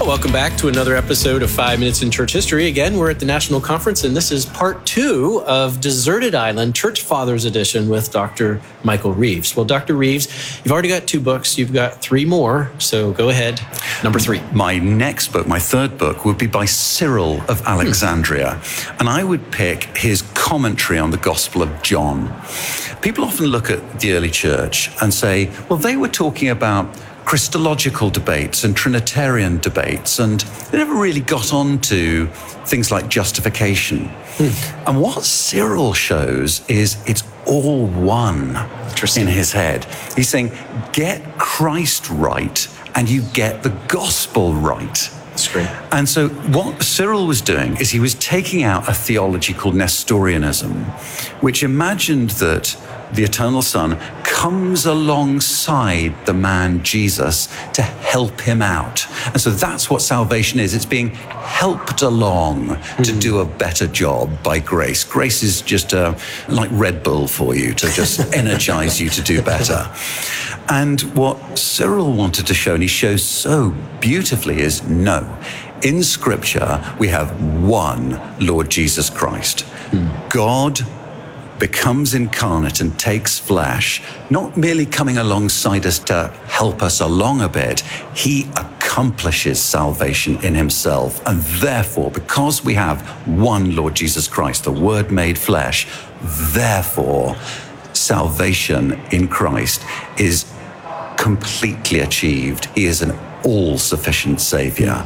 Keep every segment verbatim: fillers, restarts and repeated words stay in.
Well, welcome back to another episode of Five Minutes in Church History. Again, we're at the National Conference, and this is part two of Deserted Island, Church Fathers Edition with Doctor Michael Reeves. Well, Doctor Reeves, you've already got two books. You've got three more, so go ahead. Number three. My next book, my third book, would be by Cyril of Alexandria, hmm. and I would pick his commentary on the Gospel of John. People often look at the early church and say, well, they were talking about Christological debates and Trinitarian debates, and they never really got on to things like justification. Hmm. And what Cyril shows is it's all one in his head. He's saying, get Christ right, and you get the gospel right. That's great. And so what Cyril was doing is he was taking out a theology called Nestorianism, which imagined that the eternal Son comes alongside the man Jesus to help him out. And so that's what salvation is. It's being helped along mm-hmm. to do a better job by grace. Grace is just uh, like Red Bull for you to just energize you to do better. And what Cyril wanted to show, and he shows so beautifully, is no. In Scripture, we have one Lord Jesus Christ. Mm. God becomes incarnate and takes flesh, not merely coming alongside us to help us along a bit. He accomplishes salvation in himself. And therefore, because we have one Lord Jesus Christ, the Word made flesh, therefore, salvation in Christ is completely achieved. He is an all-sufficient Savior.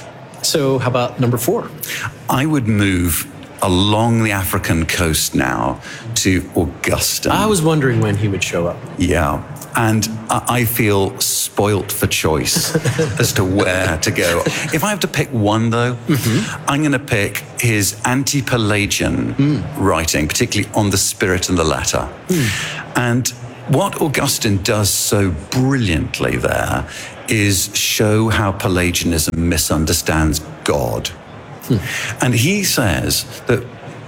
So how about number four? I would move along the African coast now to Augustine. I was wondering when he would show up. Yeah, and I feel spoilt for choice as to where to go. If I have to pick one, though, mm-hmm. I'm going to pick his anti-Pelagian mm. writing, particularly on the spirit and the letter. Mm. And what Augustine does so brilliantly there is show how Pelagianism misunderstands God. Hmm. And he says that,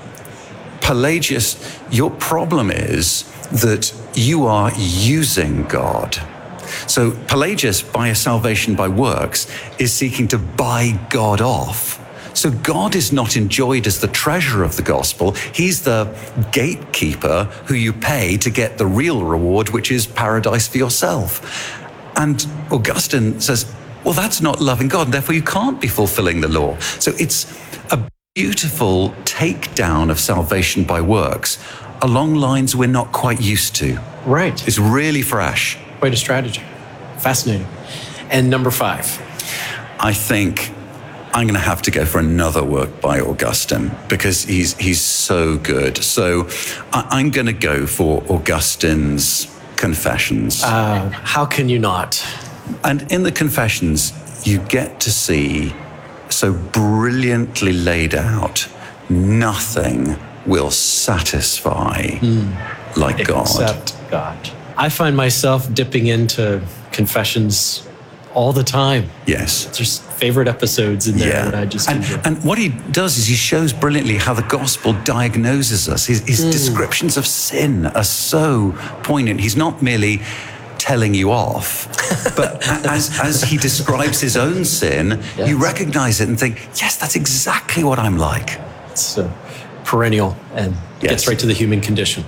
Pelagius, your problem is that you are using God. So Pelagius, by a salvation by works, is seeking to buy God off. So God is not enjoyed as the treasure of the gospel. He's the gatekeeper who you pay to get the real reward, which is paradise for yourself. And Augustine says, well, that's not loving God, and therefore you can't be fulfilling the law. So it's a beautiful takedown of salvation by works along lines we're not quite used to. Right. It's really fresh. Quite a strategy. Fascinating. And number five? I think I'm going to have to go for another work by Augustine because he's he's so good. So I, I'm going to go for Augustine's Confessions. Uh, how can you not? And in the Confessions, you get to see so brilliantly laid out, nothing will satisfy mm. like Except God. Except God. I find myself dipping into Confessions all the time. Yes. There's favorite episodes in there yeah. that I just and, enjoy. And what he does is he shows brilliantly how the gospel diagnoses us. His, his mm. descriptions of sin are so poignant. He's not merely telling you off, but as, as he describes his own sin, yes. you recognize it and think, yes, that's exactly what I'm like. It's uh, perennial and yes. gets right to the human condition.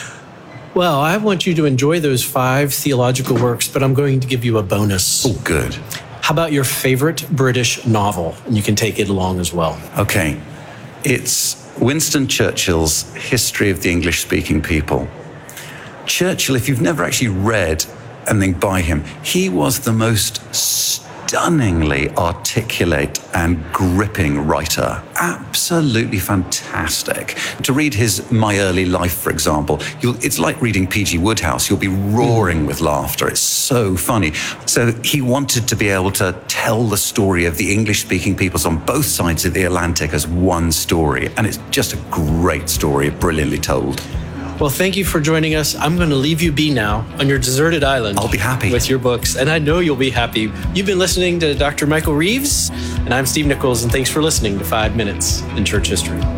Well, I want you to enjoy those five theological works, but I'm going to give you a bonus. Oh, good. How about your favorite British novel? And you can take it along as well. Okay. It's Winston Churchill's History of the English-Speaking People. Churchill, if you've never actually read anything by him, he was the most stunningly articulate and gripping writer. Absolutely fantastic. To read his My Early Life, for example, you'll, it's like reading P G Wodehouse. You'll be roaring with laughter. It's so funny. So he wanted to be able to tell the story of the English-speaking peoples on both sides of the Atlantic as one story. And it's just a great story, brilliantly told. Well, thank you for joining us. I'm going to leave you be now on your deserted island. I'll be happy. With your books, and I know you'll be happy. You've been listening to Doctor Michael Reeves, and I'm Steve Nichols, and thanks for listening to Five Minutes in Church History.